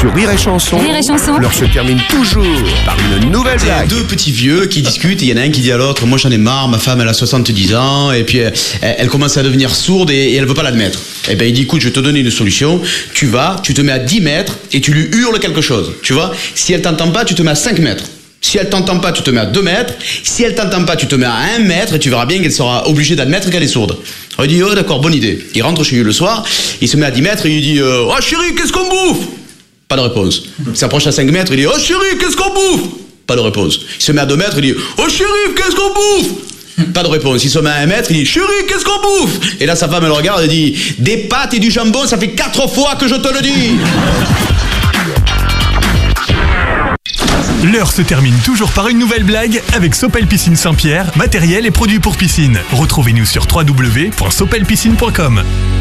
Sur Rire et Chanson, Rire et Chanson, l'heure se termine toujours par une nouvelle blague. Deux petits vieux qui discutent et il y en a un qui dit à l'autre: moi j'en ai marre, ma femme elle a 70 ans et puis elle commence à devenir sourde et elle veut pas l'admettre. Et ben il dit: écoute, je vais te donner une solution, tu te mets à 10 mètres et tu lui hurles quelque chose, tu vois. Si elle t'entend pas, tu te mets à 5 mètres. Si elle t'entend pas, tu te mets à 2 mètres. Si elle t'entend pas, tu te mets à 1 mètre et tu verras bien qu'elle sera obligée d'admettre qu'elle est sourde. Alors il dit: oh d'accord, bonne idée. Il rentre chez lui le soir, il se met à 10 mètres et il dit: oh chérie, qu'est-ce qu'on bouffe? Pas de réponse. Il s'approche à 5 mètres, il dit: oh chérie, qu'est-ce qu'on bouffe? Pas de réponse. Il se met à 2 mètres, il dit: oh chérie, qu'est-ce qu'on bouffe? Pas de réponse. Il se met à 1 mètre, il dit: chérie, qu'est-ce qu'on bouffe? Et là sa femme elle le regarde et dit: des pâtes et du jambon, ça fait 4 fois que je te le dis. L'heure se termine toujours par une nouvelle blague avec Sopel Piscine Saint-Pierre, matériel et produits pour piscine. Retrouvez-nous sur www.sopelpiscine.com.